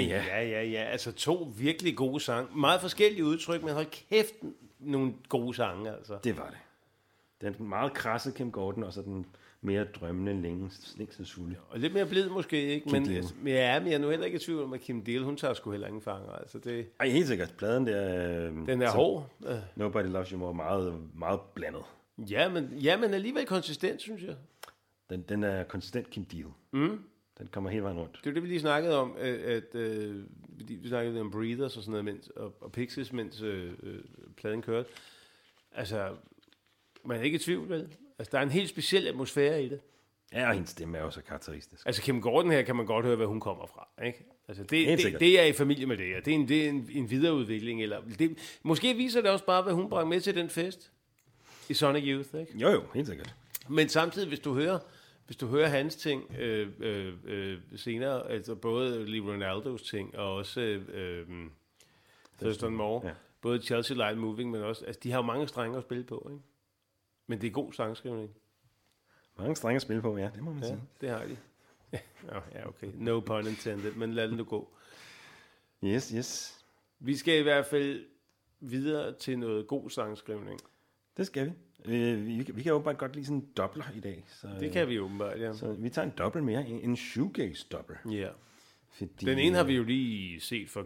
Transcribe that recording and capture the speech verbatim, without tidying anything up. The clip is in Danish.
Ah, ja. ja, ja, ja. Altså to virkelig gode sange. Meget forskellige udtryk, men hold kæft, nogle gode sange, altså. Det var det. Den meget krasse Kim Gordon, og så den mere drømmende, længselsfulde. Og lidt mere blid måske, ikke? Men, altså, ja, men jeg er nu heller ikke i tvivl om, at Kim Deal, hun tager sgu heller ingen fanger. Altså, det... Ej, helt sikkert. Pladen der... Øh, den er hård. Nobody Loves You More, meget, meget blandet. Ja, men, ja, men alligevel konsistent, synes jeg. Den, den er konsistent Kim Deal. Mm. Den kommer hele vejen rundt. Det er det, vi lige snakkede om, at, at øh, vi snakkede om Breathers og sådan noget, mens, og, og Pixies, mens øh, øh, pladen kørte. Altså, man er ikke i tvivl, vel? Altså, der er en helt speciel atmosfære i det. Ja, og hendes stemme er jo så karakteristisk. Altså, Kim Gordon her kan man godt høre, hvad hun kommer fra, ikke? Altså, det, det, det er i familie med det, og det er en, det er en, en videreudvikling, eller... Det, måske viser det også bare, hvad hun bragte med til den fest i Sonic Youth, ikke? Jo, jo, helt sikkert. Men samtidig, hvis du hører... Hvis du hører hans ting øh, øh, øh, senere, altså både Lee Ronaldos ting, og også øh, Thurston Moore, ja. Både Chelsea Light Moving, men også, altså de har jo mange strenge at spille på, ikke? Men det er god sangskrivning. Mange strenge at spille på, ja, det må man ja, sige. det har de. Ja, okay. No pun intended, men lad den nu gå. Yes, yes. Vi skal i hvert fald videre til noget god sangskrivning. Det skal vi. Vi, vi, vi kan åbenbart godt lide sådan en dobbler i dag. Så, det kan vi åbenbart, ja. Så vi tager en dobbelt mere, en shoegaze dobbelt. Ja. Fordi, den ene har vi jo lige set for